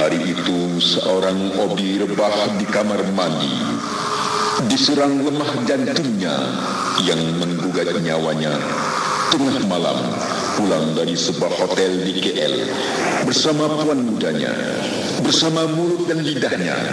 hari itu seorang obi rebah di kamar mandi diserang lemah jantungnya yang menggugat nyawanya. Tengah malam pulang dari sebuah hotel di KL bersama puan mudanya, bersama mulut dan lidahnya